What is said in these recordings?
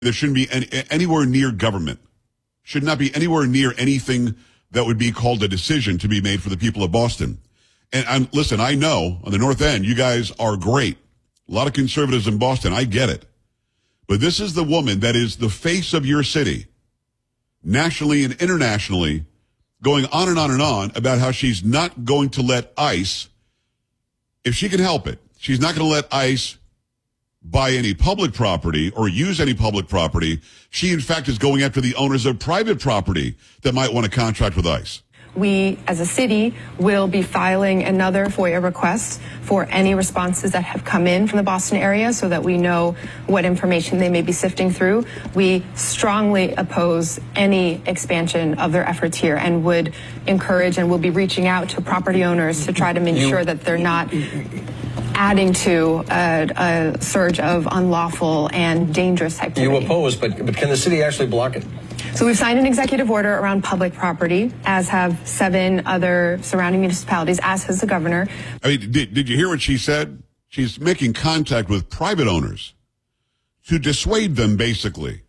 There shouldn't be anywhere near government. Should not be anywhere near anything that would be called a decision to be made for the people of Boston. And listen, I know on the North End, you guys are great. A lot of conservatives in Boston. I get it. But this is the woman that is the face of your city, nationally and internationally, going on and on and on about how she's not going to let ICE, if she can help it, she's not going to let ICE buy any public property or use any public property. She, in fact, is going after the owners of private property that might want to contract with ICE. We, as a city, will be filing another FOIA request for any responses that have come in from the Boston area so that we know what information they may be sifting through. We strongly oppose any expansion of their efforts here and would encourage and will be reaching out to property owners to try to make sure that they're not adding to a surge of unlawful and dangerous activity. You oppose, but can the city actually block it? So we've signed an executive order around public property, as have 7 other surrounding municipalities, as has the governor. I mean, did you hear what she said? She's making contact with private owners to dissuade them, basically,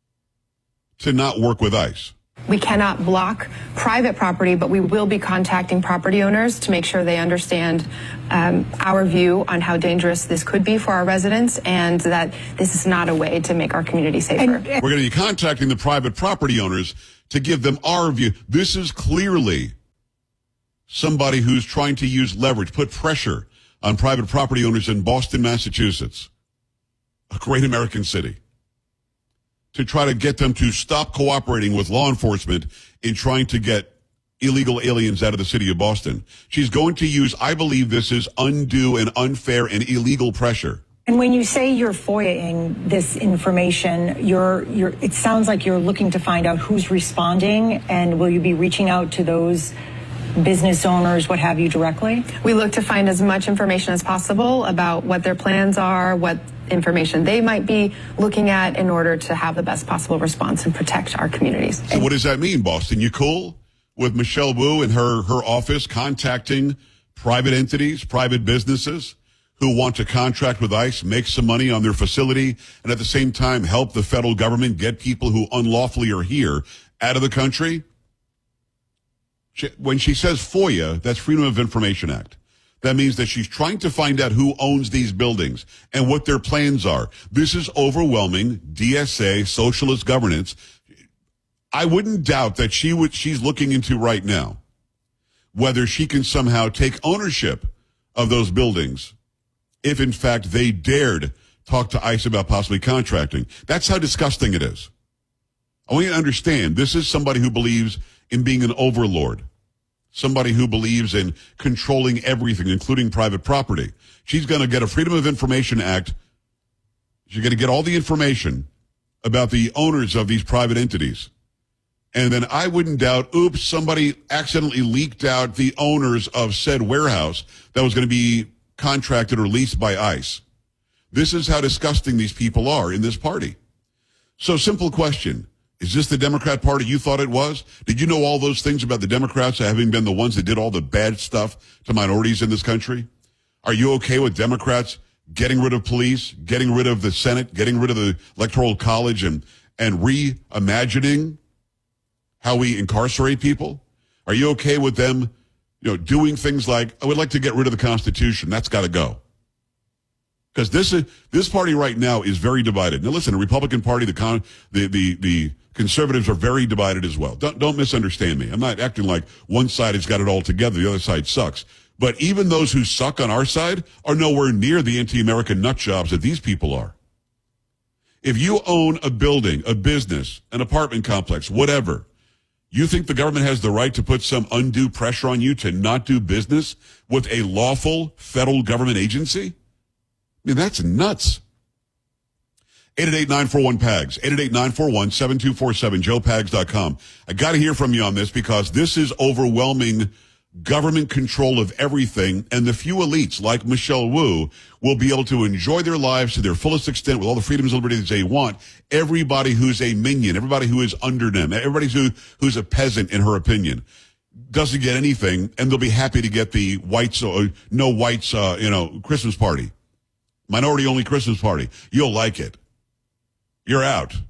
to not work with ICE. We cannot block private property, but we will be contacting property owners to make sure they understand our view on how dangerous this could be for our residents and that this is not a way to make our community safer. We're going to be contacting the private property owners to give them our view. This is clearly somebody who's trying to use leverage, put pressure on private property owners in Boston, Massachusetts, a great American city, to try to get them to stop cooperating with law enforcement in trying to get illegal aliens out of the city of Boston. She's going to use, I believe this is undue and unfair and illegal pressure. And when you say you're FOIA-ing this information, it sounds like you're looking to find out who's responding, and will you be reaching out to those business owners, what have you, directly? We look to find as much information as possible about what their plans are, what information they might be looking at in order to have the best possible response and protect our communities. So what does that mean, Boston? You cool with Michelle Wu and her office contacting private entities, private businesses who want to contract with ICE, make some money on their facility, and at the same time help the federal government get people who unlawfully are here out of the country? When she says FOIA, that's Freedom of Information Act. That means that she's trying to find out who owns these buildings and what their plans are. This is overwhelming DSA, socialist governance. I wouldn't doubt that she's looking into right now whether she can somehow take ownership of those buildings if, in fact, they dared talk to ICE about possibly contracting. That's how disgusting it is. I want you to understand, this is somebody who believes in being an overlord, somebody who believes in controlling everything, including private property. She's going to get a Freedom of Information Act. She's going to get all the information about the owners of these private entities. And then I wouldn't doubt, oops, somebody accidentally leaked out the owners of said warehouse that was going to be contracted or leased by ICE. This is how disgusting these people are in this party. So simple question. Is this the Democrat Party you thought it was? Did you know all those things about the Democrats having been the ones that did all the bad stuff to minorities in this country? Are you okay with Democrats getting rid of police, getting rid of the Senate, getting rid of the Electoral College, and reimagining how we incarcerate people? Are you okay with them, doing things like, I would like to get rid of the Constitution. That's got to go. Because this party right now is very divided. Now listen, the Republican Party, the conservatives are very divided as well. Don't misunderstand me. I'm not acting like one side has got it all together, the other side sucks. But even those who suck on our side are nowhere near the anti-American nut jobs that these people are. If you own a building, a business, an apartment complex, whatever, you think the government has the right to put some undue pressure on you to not do business with a lawful federal government agency? I mean, that's nuts. 888-941-PAGS, 888-941-7247, joepags.com. I got to hear from you on this because this is overwhelming government control of everything, and the few elites like Michelle Wu will be able to enjoy their lives to their fullest extent with all the freedoms and liberties they want. Everybody who's a minion, everybody who is under them, everybody who's a peasant, in her opinion, doesn't get anything, and they'll be happy to get the whites or no whites, Christmas party. Minority-only Christmas party. You'll like it. You're out.